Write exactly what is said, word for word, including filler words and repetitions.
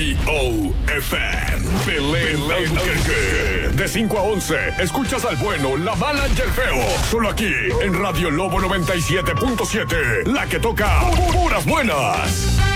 P O F M. Belén Albuquerque. De cinco a once, escuchas al bueno, la mala y el feo. Solo aquí, en Radio Lobo noventa y siete punto siete. La que toca puras buenas.